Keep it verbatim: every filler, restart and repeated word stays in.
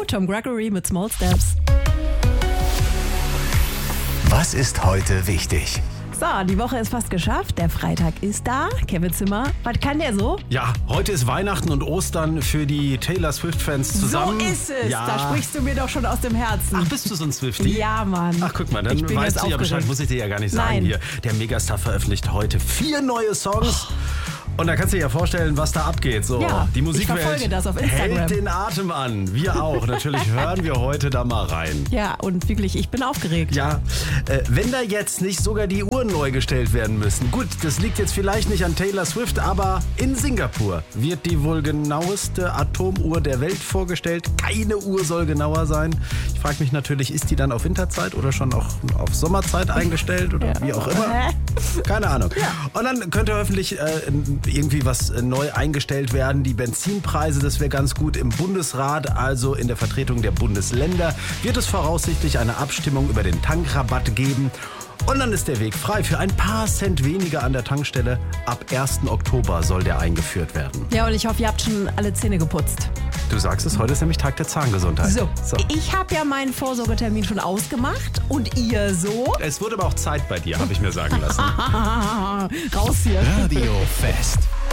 Tom Gregory mit Small Steps. Was ist heute wichtig? So, die Woche ist fast geschafft. Der Freitag ist da. Kevin Zimmer, was kann der so? Ja, heute ist Weihnachten und Ostern für die Taylor Swift-Fans zusammen. So ist es. Ja. Da sprichst du mir doch schon aus dem Herzen. Ach, bist du so ein Swiftie? Ja, Mann. Ach, guck mal, dann Ich bin weißt jetzt du ja Bescheid, aufgeregt. muss ich dir ja gar nicht sagen Nein. hier. Der Megastar veröffentlicht heute vier neue Songs. Oh. Und da kannst du dir ja vorstellen, was da abgeht. So, Ja, die ich Musikwelt verfolge das auf Instagram. hält den Atem an. Wir auch. Natürlich hören wir heute da mal rein. Ja, und wirklich, ich bin aufgeregt. Ja, äh, wenn da jetzt nicht sogar die Uhren neu gestellt werden müssen. Gut, das liegt jetzt vielleicht nicht an Taylor Swift, aber in Singapur wird die wohl genaueste Atomuhr der Welt vorgestellt. Keine Uhr soll genauer sein. Ich frage mich natürlich, ist die dann auf Winterzeit oder schon auch auf Sommerzeit eingestellt oder Ja. wie auch immer? Hä? Keine Ahnung. Ja. Und dann könnte hoffentlich äh, irgendwie was äh, neu eingestellt werden. Die Benzinpreise, das wäre ganz gut. Im Bundesrat, also in der Vertretung der Bundesländer, wird es voraussichtlich eine Abstimmung über den Tankrabatt geben. Und dann ist der Weg frei für ein paar Cent weniger an der Tankstelle. Ab ersten Oktober soll der eingeführt werden. Ja, und ich hoffe, ihr habt schon alle Zähne geputzt. Du sagst es, heute ist nämlich Tag der Zahngesundheit. So, ich habe ja meinen Vorsorgetermin schon ausgemacht. Und ihr so? Es wurde aber auch Zeit bei dir, habe ich mir sagen lassen. Raus hier. Radio Fest.